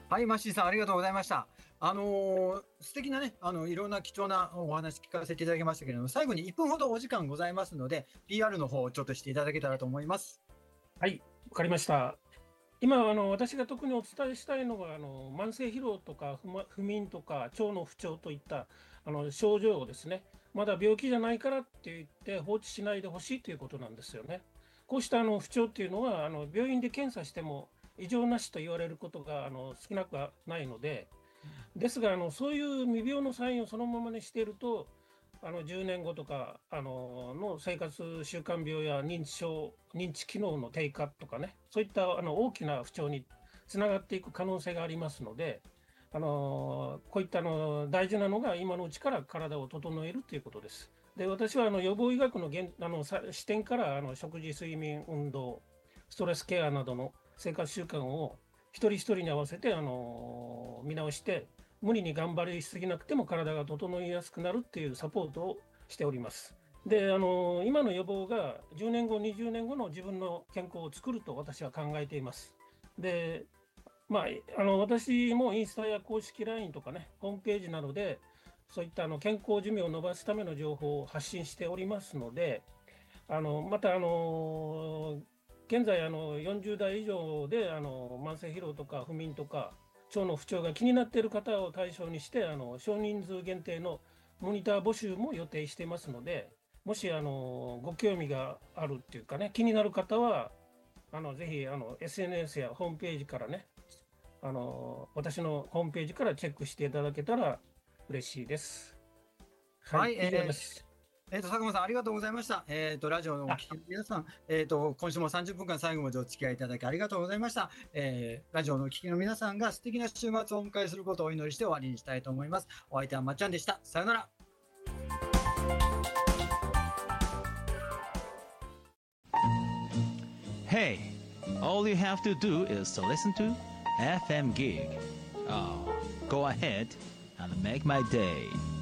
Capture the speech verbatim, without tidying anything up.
はい、マッシーさん、ありがとうございました。あのー素敵なね、あの、いろんな貴重なお話聞かせていただきましたけれども、最後にいっぷんほどお時間ございますので、ピーアール の方をちょっとしていただけたらと思います。 はい、わかりました。今、あの私が特にお伝えしたいのが、あの慢性疲労とか不ま不眠とか腸の不調といったあの症状をですね、まだ病気じゃないからって言って放置しないでほしいということなんですよね。こうしたあの不調っていうのは、あの病院で検査しても異常なしと言われることがあの少なくはないので、ですがあのそういう未病のサインをそのままにしていると、あのじゅうねんごとかあのの生活習慣病や認知症、認知機能の低下とかね、そういったあの大きな不調につながっていく可能性がありますので、あのこういったあの大事なのが今のうちから体を整えるということです。で、私はあの予防医学の現あのさ視点からあの食事、睡眠、運動、ストレスケアなどの生活習慣を一人一人に合わせてあの見直して、無理に頑張りすぎなくても体が整いやすくなるっていうサポートをしております。で、あの今の予防がじゅうねんご、にじゅうねんごの自分の健康を作ると私は考えています。で、まあ、あの私もインスタや公式 ライン とかね、ホームページなどでそういったあの健康寿命を伸ばすための情報を発信しておりますので、あのまたあの現在あのよんじゅう代以上であの慢性疲労とか不眠とか腸の不調が気になっている方を対象にして、あの少人数限定のモニター募集も予定していますので、もしあのご興味があるっていうかね、気になる方はあのぜひあの エスエヌエス やホームページからね、あの私のホームページからチェックしていただけたら嬉しいです。ははい、 い、以上えーです。 えーと、佐久間さん、ありがとうございました。えーと、ラジオのお聞あ、 きの皆さん、えーと、今週もさんじゅっぷんかん最後までお付き合いいただきありがとうございました。えーラジオのお聞きの皆さんが素敵な週末をお迎えすることをお祈りして終わりにしたいと思います。お相手はまっちゃんでした。さよなら。 Hey, all you have to do is to listen to F M Gig. Oh, go ahead and make my day.